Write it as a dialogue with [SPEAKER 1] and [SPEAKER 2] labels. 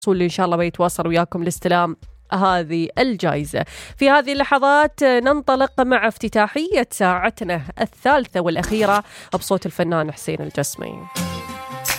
[SPEAKER 1] واللي إن شاء الله بيتواصل وياكم لاستلام هذه الجائزة. في هذه اللحظات ننطلق مع افتتاحية ساعتنا الثالثة والأخيرة بصوت الفنان حسين الجسمي.